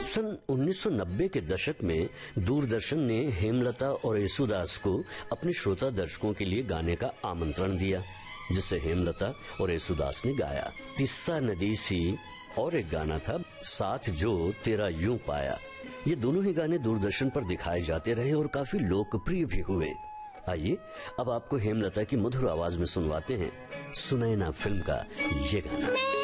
सन 1990 के दशक में दूरदर्शन ने हेमलता और येसुदास को अपने श्रोता दर्शकों के लिए गाने का आमंत्रण दिया, जिसे हेमलता और येसुदास ने गाया। तिस्सा नदी सी और एक गाना था साथ जो तेरा यूं पाया। ये दोनों ही गाने दूरदर्शन पर दिखाए जाते रहे और काफी लोकप्रिय भी हुए। आइए अब आपको हेमलता की मधुर आवाज में सुनवाते हैं सुनैना फिल्म का ये गाना।